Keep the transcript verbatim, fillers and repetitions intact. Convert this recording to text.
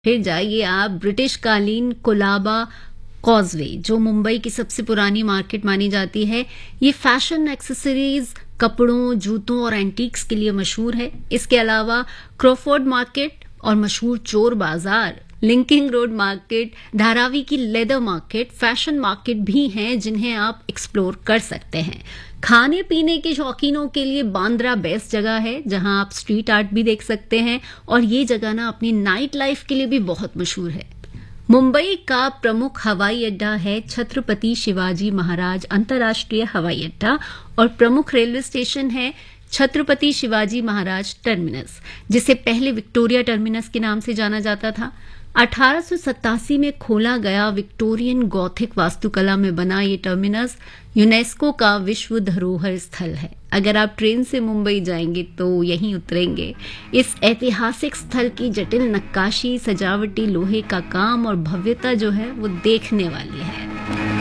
फिर जाइए आप ब्रिटिश कालीन कोलाबा कॉजवे, जो मुंबई की सबसे पुरानी मार्केट मानी जाती है। ये फैशन एक्सेसरीज, कपड़ों, जूतों और एंटीक्स के लिए मशहूर है। इसके अलावा क्रॉफोर्ड मार्केट और मशहूर चोर बाजार, लिंकिंग रोड मार्केट, धारावी की लेदर मार्केट, फैशन मार्केट भी हैं जिन्हें आप एक्सप्लोर कर सकते हैं। खाने पीने के शौकीनों के लिए बांद्रा बेस्ट जगह है, जहां आप स्ट्रीट आर्ट भी देख सकते हैं। और ये जगह ना अपनी नाइट लाइफ के लिए भी बहुत मशहूर है। मुंबई का प्रमुख हवाई अड्डा है छत्रपति शिवाजी महाराज अंतर्राष्ट्रीय हवाई अड्डा, और प्रमुख रेलवे स्टेशन है छत्रपति शिवाजी महाराज टर्मिनस, जिसे पहले विक्टोरिया टर्मिनस के नाम से जाना जाता था। अठारह सौ सतासी में खोला गया विक्टोरियन गॉथिक वास्तुकला में बना ये टर्मिनस यूनेस्को का विश्व धरोहर स्थल है। अगर आप ट्रेन से मुंबई जाएंगे तो यहीं उतरेंगे। इस ऐतिहासिक स्थल की जटिल नक्काशी, सजावटी लोहे का काम और भव्यता जो है वो देखने वाली है।